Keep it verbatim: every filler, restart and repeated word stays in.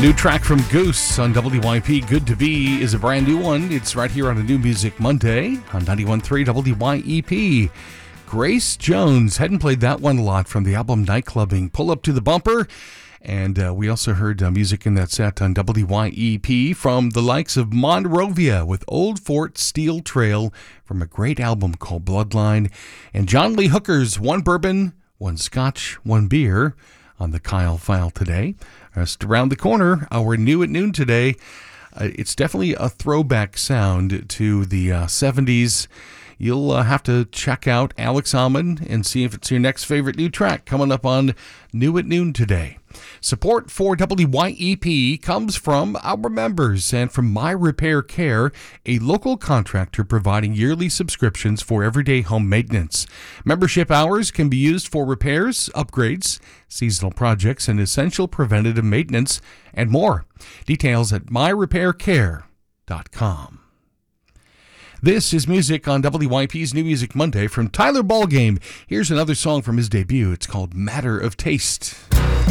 New track from Goose on W Y P, Good to Be, is a brand new one. It's right here on a New Music Monday on ninety-one point three W Y E P. Grace Jones, hadn't played that one a lot from the album Nightclubbing. Pull Up to the Bumper. And uh, we also heard uh, music in that set on W Y E P from the likes of Monrovia with Old Fort Steel Trail from a great album called Bloodline. And John Lee Hooker's One Bourbon, One Scotch, One Beer on the Kyle File today. Just around the corner, our New at Noon today. Uh, it's definitely a throwback sound to the uh, seventies. You'll uh, have to check out Alex Almond and see if it's your next favorite new track coming up on New at Noon today. Support for W Y E P comes from our members and from My Repair Care, a local contractor providing yearly subscriptions for everyday home maintenance. Membership hours can be used for repairs, upgrades, seasonal projects, and essential preventative maintenance, and more. Details at my repair care dot com. This is music on W Y P's New Music Monday from Tyler Ballgame. Here's another song from his debut. It's called Matter of Taste.